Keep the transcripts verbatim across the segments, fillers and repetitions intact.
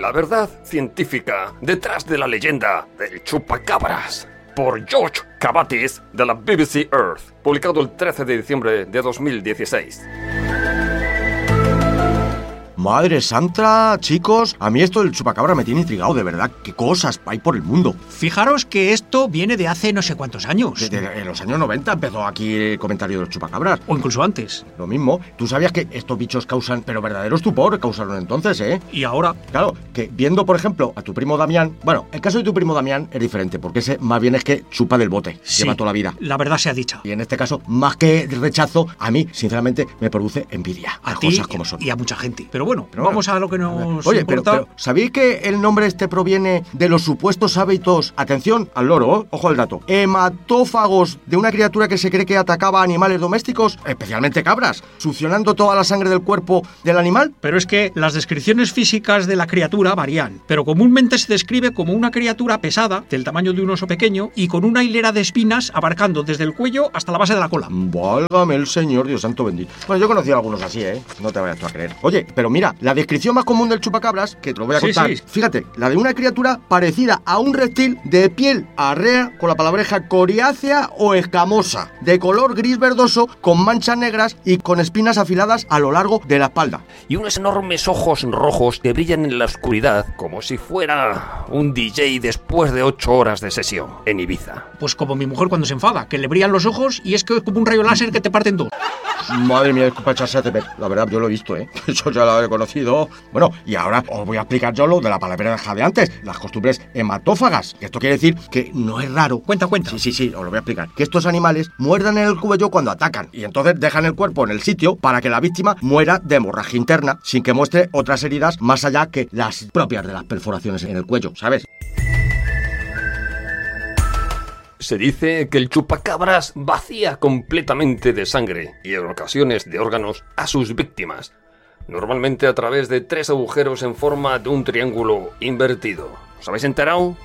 La verdad científica detrás de la leyenda del chupacabras, por George Cavatis de la B B C Earth, publicado el trece de diciembre de dos mil dieciséis. Madre santa, chicos, a mí esto del chupacabra me tiene intrigado, de verdad. ¿Qué cosas hay por el mundo? Fijaros que esto viene de hace no sé cuántos años. De, de, en los años noventa empezó aquí el comentario de los chupacabras. O incluso antes. Lo mismo. Tú sabías que estos bichos causan, pero verdadero estupor causaron entonces, ¿eh? Y ahora... Claro, que viendo, por ejemplo, a tu primo Damián... Bueno, el caso de tu primo Damián es diferente, porque ese más bien es que chupa del bote. Sí, lleva toda la vida. La verdad sea dicha. Y en este caso, más que rechazo, a mí, sinceramente, me produce envidia. A las ti cosas como son. Y a mucha gente. Pero bueno, pero vamos bueno. a lo que nos Oye, importa. pero, pero ¿sabéis que el nombre este proviene de los supuestos hábitos, atención al loro, ¿eh? Ojo al dato, hematófagos de una criatura que se cree que atacaba a animales domésticos, especialmente cabras, succionando toda la sangre del cuerpo del animal? Pero es que las descripciones físicas de la criatura varían, pero comúnmente se describe como una criatura pesada, del tamaño de un oso pequeño, y con una hilera de espinas abarcando desde el cuello hasta la base de la cola. Válgame el Señor, Dios santo bendito. Bueno, yo conocí a algunos así, ¿eh? No te vayas tú a creer. Oye, pero mira, la descripción más común del chupacabras, que te lo voy a Sí, contar, sí. fíjate, la de una criatura parecida a un reptil de piel arrea, con la palabreja coriácea o escamosa, de color gris verdoso, con manchas negras y con espinas afiladas a lo largo de la espalda. Y unos enormes ojos rojos que brillan en la oscuridad como si fuera un D J después de ocho horas de sesión en Ibiza. Pues como mi mujer cuando se enfada, que le brillan los ojos y es que es como un rayo láser que te parte en dos. Madre mía, es para echarse a temer. La verdad, yo lo he visto, ¿eh? Eso ya lo he conocido. Bueno, y ahora os voy a explicar yo lo de la palabreja de antes, las costumbres hematófagas. Esto quiere decir que no es raro. Cuenta, cuenta. Sí, sí, sí, os lo voy a explicar. Que estos animales muerdan en el cuello cuando atacan y entonces dejan el cuerpo en el sitio para que la víctima muera de hemorragia interna sin que muestre otras heridas más allá que las propias de las perforaciones en el cuello, ¿sabes? Se dice que el chupacabras vacía completamente de sangre y en ocasiones de órganos a sus víctimas, normalmente a través de tres agujeros en forma de un triángulo invertido. ¿Os habéis enterado?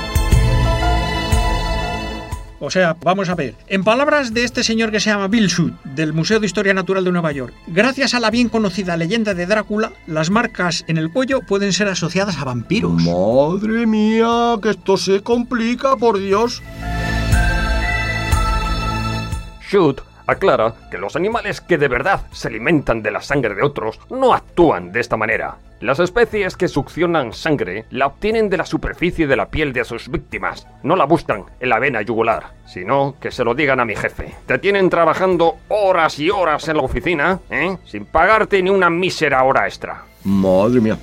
O sea, vamos a ver. En palabras de este señor que se llama Bill Schutt, del Museo de Historia Natural de Nueva York, gracias a la bien conocida leyenda de Drácula, las marcas en el cuello pueden ser asociadas a vampiros. Madre mía, que esto se complica, por Dios. Schutt aclara que los animales que de verdad se alimentan de la sangre de otros no actúan de esta manera. Las especies que succionan sangre la obtienen de la superficie de la piel de sus víctimas. No la buscan en la vena yugular, sino que se lo digan a mi jefe. Te tienen trabajando horas y horas en la oficina, ¿eh? Sin pagarte ni una mísera hora extra. Madre mía.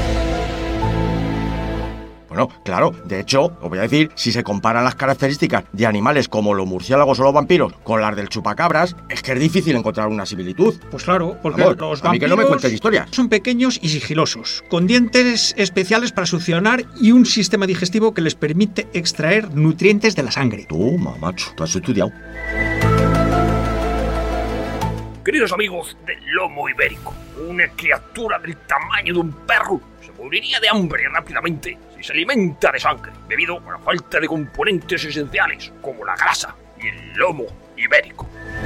Bueno, claro, de hecho, os voy a decir, si se comparan las características de animales como los murciélagos o los vampiros con las del chupacabras, es que es difícil encontrar una similitud. Pues claro, porque Vamos, los a mí que no me vampiros cuentes historias. son pequeños y sigilosos, con dientes especiales para succionar y un sistema digestivo que les permite extraer nutrientes de la sangre. Toma, macho, tú has estudiado. Queridos amigos del lomo ibérico, una criatura del tamaño de un perro se moriría de hambre rápidamente si se alimenta de sangre, debido a la falta de componentes esenciales como la grasa y el lomo ibérico.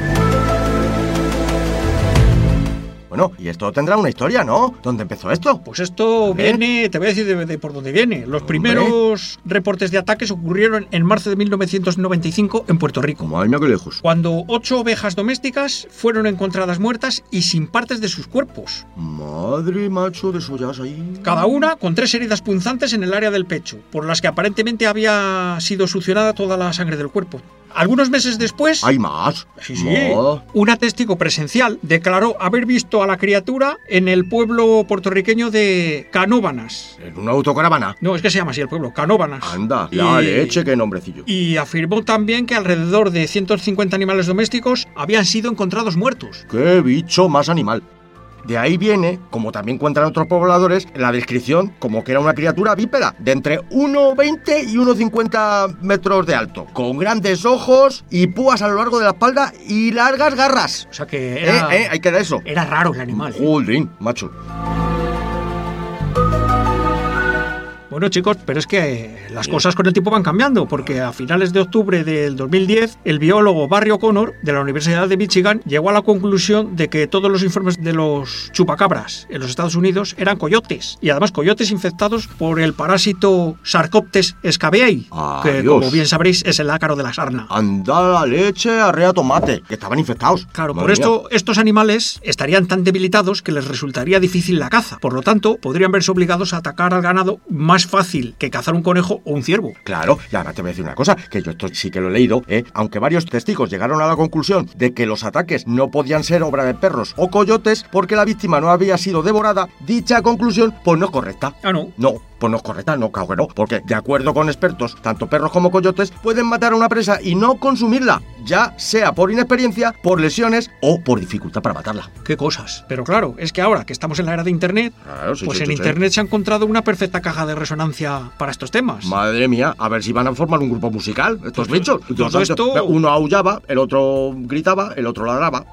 Bueno, y esto tendrá una historia, ¿no? ¿Dónde empezó esto? Pues esto ver. viene, te voy a decir de, de por dónde viene. Los Hombre. primeros reportes de ataques ocurrieron en marzo de mil novecientos noventa y cinco en Puerto Rico, Madre mía, qué lejos. cuando ocho ovejas domésticas fueron encontradas muertas y sin partes de sus cuerpos. Madre, macho, desolladas ahí. Cada una con tres heridas punzantes en el área del pecho, por las que aparentemente había sido succionada toda la sangre del cuerpo. Algunos meses después, ¿Hay más? sí, sí, Ma. una testigo presencial declaró haber visto a la criatura en el pueblo puertorriqueño de Canóvanas. ¿En una autocaravana? No, es que se llama así el pueblo, Canóvanas. Anda, Y- la leche, qué nombrecillo. Y afirmó también que alrededor de ciento cincuenta animales domésticos habían sido encontrados muertos. ¡Qué bicho más animal! De ahí viene, como también cuentan otros pobladores, la descripción como que era una criatura bípeda, de entre uno veinte y uno cincuenta metros de alto, con grandes ojos y púas a lo largo de la espalda y largas garras. O sea que era, ¿Eh? ¿Eh? Ahí queda eso. era raro el animal. ¿eh? Jolín, macho. Bueno, chicos, pero es que eh, las cosas con el tiempo van cambiando, porque a finales de octubre del dos mil diez, el biólogo Barry O'Connor, de la Universidad de Michigan, llegó a la conclusión de que todos los informes de los chupacabras en los Estados Unidos eran coyotes, y además coyotes infectados por el parásito Sarcoptes scabiei, que, Dios. como bien sabréis, es el ácaro de la sarna. Anda la leche, arrea tomate, que estaban infectados. Claro, Madre por esto, mía. estos animales estarían tan debilitados que les resultaría difícil la caza. Por lo tanto, podrían verse obligados a atacar al ganado más fácil que cazar un conejo o un ciervo. Claro, y ahora te voy a decir una cosa, que yo esto sí que lo he leído, ¿eh? Aunque varios testigos llegaron a la conclusión de que los ataques no podían ser obra de perros o coyotes porque la víctima no había sido devorada, dicha conclusión pues no es correcta. Ah, no. No, pues no es correcta, no, claro que no, porque de acuerdo con expertos, tanto perros como coyotes pueden matar a una presa y no consumirla, ya sea por inexperiencia, por lesiones o por dificultad para matarla. Qué cosas. Pero claro, es que ahora que estamos en la era de Internet, Claro, sí, pues sí, en sí, sí. Internet se ha encontrado una perfecta caja de resonancia para estos temas. Madre mía, a ver si van a formar un grupo musical, estos Todo- bichos. todo Dios santo, esto- Uno aullaba, el otro gritaba, el otro ladraba.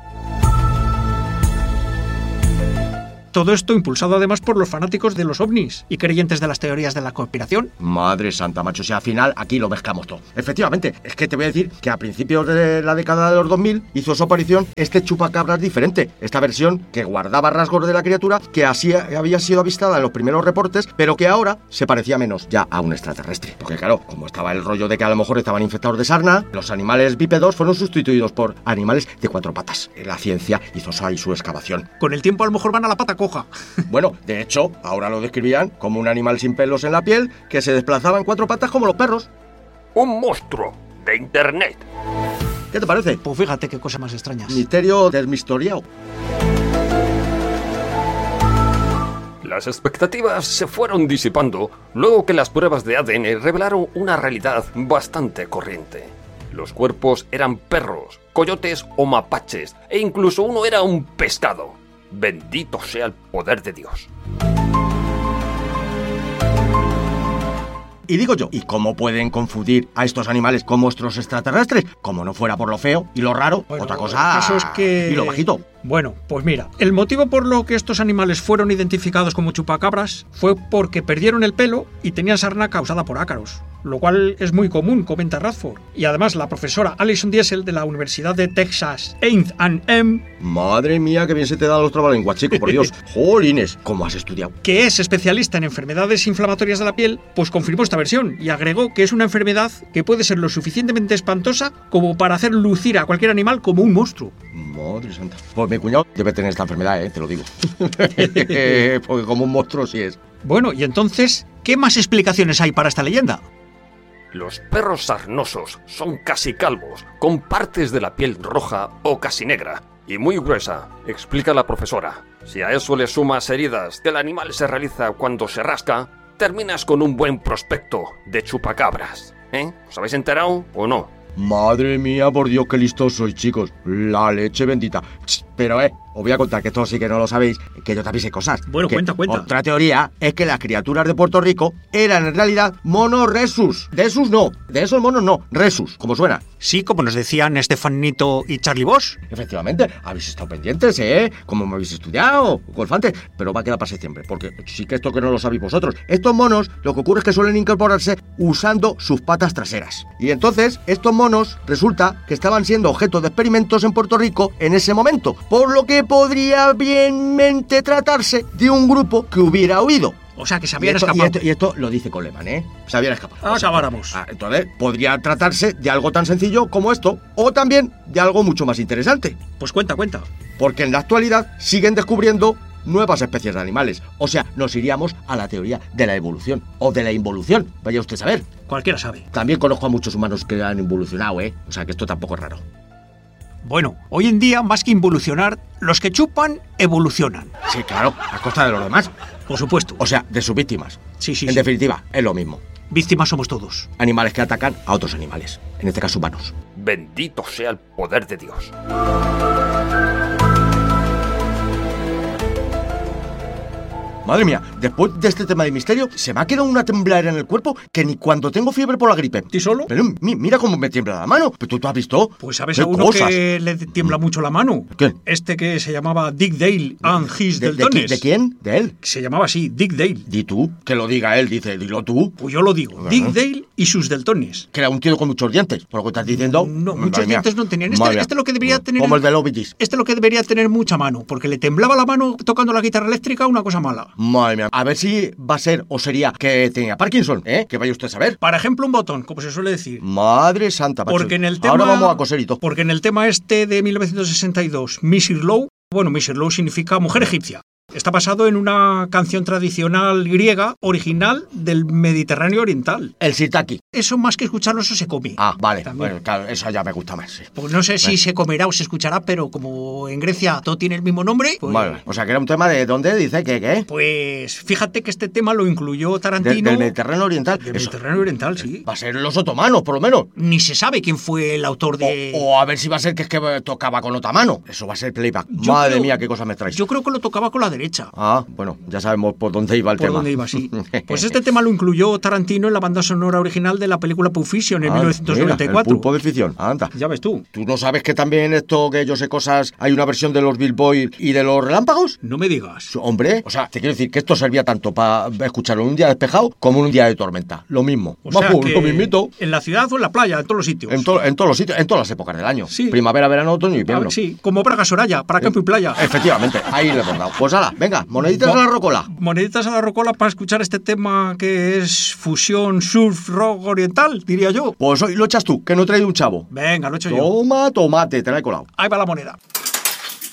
Todo esto impulsado además por los fanáticos de los ovnis y creyentes de las teorías de la conspiración. Madre santa, macho, o sea, al final aquí lo mezclamos todo. Efectivamente, es que te voy a decir que a principios de la década de los dos mil hizo su aparición este chupacabras diferente. Esta versión que guardaba rasgos de la criatura que así había sido avistada en los primeros reportes, pero que ahora se parecía menos ya a un extraterrestre. Porque claro, como estaba el rollo de que a lo mejor estaban infectados de sarna, los animales bípedos fueron sustituidos por animales de cuatro patas. La ciencia hizo ahí su excavación. Con el tiempo a lo mejor van a la pata coja. Bueno, de hecho, ahora lo describían como un animal sin pelos en la piel que se desplazaba en cuatro patas como los perros. Un monstruo de Internet. ¿Qué te parece? Pues fíjate qué cosa más extrañas. Misterio desmistoriado. Las expectativas se fueron disipando luego que las pruebas de A D N revelaron una realidad bastante corriente. Los cuerpos eran perros, coyotes o mapaches, e incluso uno era un pescado. Bendito sea el poder de Dios. Y digo yo, ¿y cómo pueden confundir a estos animales con monstruos extraterrestres? Como no fuera por lo feo y lo raro, Bueno, otra el cosa caso es que- y lo bajito. Bueno, pues mira, el motivo por lo que estos animales fueron identificados como chupacabras fue porque perdieron el pelo y tenían sarna causada por ácaros, lo cual es muy común, comenta Radford. Y además la profesora Alison Diesel de la Universidad de Texas A and M, Madre mía, qué bien se te dan los trabalenguas, chico, por Dios. Jolines, ¿cómo has estudiado? que es especialista en enfermedades inflamatorias de la piel, pues confirmó esta versión y agregó que es una enfermedad que puede ser lo suficientemente espantosa como para hacer lucir a cualquier animal como un monstruo. Madre santa. Pues mi cuñado debe tener esta enfermedad, eh, te lo digo. Porque como un monstruo sí es. Bueno, y entonces, ¿qué más explicaciones hay para esta leyenda? Los perros sarnosos son casi calvos, con partes de la piel roja o casi negra, y muy gruesa, explica la profesora. Si a eso le sumas heridas que el animal se realiza cuando se rasca, terminas con un buen prospecto de chupacabras. ¿Eh? ¿Os habéis enterado o no? Madre mía, por Dios, qué listos sois, chicos. La leche bendita. Ch, Pero, eh, os voy a contar que esto sí que no lo sabéis, que yo también sé cosas. Bueno, Que cuenta, cuenta. Otra teoría es que las criaturas de Puerto Rico eran en realidad monos resus. De esos no, de esos monos no, resus, como suena. Sí, como nos decían Estefanito y Charlie Bosch. Efectivamente, habéis estado pendientes, ¿eh? Como me habéis estudiado, golfante. Pero va a quedar para septiembre, porque sí que esto que no lo sabéis vosotros. Estos monos, lo que ocurre es que suelen incorporarse usando sus patas traseras. Y entonces, estos monos, resulta que estaban siendo objeto de experimentos en Puerto Rico en ese momento. Por lo que podría bienmente tratarse de un grupo que hubiera huido. O sea, que se Y habían esto, y, escapado. esto, y esto lo dice Coleman, ¿eh? Se habían escapado. Ah, acabáramos. Ah, entonces, podría tratarse de algo tan sencillo como esto, o también de algo mucho más interesante. Pues cuenta, cuenta. Porque en la actualidad siguen descubriendo nuevas especies de animales. O sea, nos iríamos a la teoría de la evolución, o de la involución, vaya usted a saber. Cualquiera sabe. También conozco a muchos humanos que han involucionado, ¿eh? O sea, que esto tampoco es raro. Bueno, hoy en día, más que involucionar, los que chupan, evolucionan. Sí, claro, a costa de los demás. Por supuesto. O sea, de sus víctimas. Sí, sí, En sí. definitiva, es lo mismo. Víctimas somos todos. Animales que atacan a otros animales, en este caso humanos. Bendito sea el poder de Dios. Madre mía, después de este tema de misterio, se me ha quedado una tembladera en el cuerpo que ni cuando tengo fiebre por la gripe. ¿Tú solo? Pero mi, mira cómo me tiembla la mano. ¿Pero tú, tú has visto? Pues sabes ¿Qué a uno cosas? que le tiembla mucho la mano. ¿Quién? Este que se llamaba Dick Dale and his ¿De, de, Deltones. de quién? ¿De él? Se llamaba así, Dick Dale. Di tú. Que lo diga él, dice, dilo tú. Pues yo lo digo, Bueno. Dick Dale y sus Deltones. Que era un tío con muchos dientes, por lo que estás diciendo. No, Madre muchos mía. dientes no tenían. Este, Madre mía. este lo que debería tener... Como el de los Bee Gees. Este lo que debería tener mucha mano, porque le temblaba la mano tocando la guitarra eléctrica, una cosa mala. Madre mía. A ver si va a ser o sería que tenía Parkinson, ¿eh? Que vaya usted a saber. Para ejemplo, un botón, como se suele decir. Madre santa, macho. Porque en el tema... Ahora vamos a coser y todo. Porque en el tema este de mil novecientos sesenta y dos, Missir Low, bueno, Missir Low significa mujer egipcia. Está basado en una canción tradicional griega original del Mediterráneo Oriental. El sirtaki. Eso más que escucharlo, eso se come. Ah, vale. También. Bueno, claro, eso ya me gusta más, sí. Pues no sé si Eh. se comerá o se escuchará, pero como en Grecia todo tiene el mismo nombre, pues, Vale. O sea, que era un tema de dónde dice que, ¿qué? pues fíjate que este tema lo incluyó De- Tarantino. del Mediterráneo Oriental. Del Eso. Mediterráneo Oriental, sí. Va a ser los otomanos, por lo menos. Ni se sabe quién fue el autor de... O, o a ver si va a ser que es que tocaba con otra mano. Eso va a ser playback. Yo Madre creo- mía, qué cosa me traes. Yo creo que lo tocaba con la derecha. Ah, bueno, ya sabemos por dónde iba el Por tema. dónde iba, sí. Pues este tema lo incluyó Tarantino en la banda sonora original de la película Pulp Fiction en Ah, mil novecientos noventa y mira, cuatro. el pulpo de ficción. Anda. Ya ves tú. ¿Tú no sabes que también esto que yo sé cosas hay una versión de los Billboard y de los relámpagos? No me digas. Hombre, o sea, te quiero decir que esto servía tanto para escucharlo en un día despejado como en un día de tormenta. Lo mismo. O sea Vamos, que lo mismito. en la ciudad o en la playa, en todos los sitios. En, to- en todos los sitios, en todas las épocas del año. Sí. Primavera, verano, otoño y A invierno. ver, sí, como Braga Soraya, para campo y playa. Efectivamente, ahí le hemos dado. Pues ala, venga, moneditas Bo- a la rocola. Moneditas a la rocola para escuchar este tema que es fusión surf rock oriental, diría yo. Pues hoy lo echas tú, que no he traído un chavo. Venga, lo he hecho yo. Toma, tomate, te la he colado. Ahí va la moneda.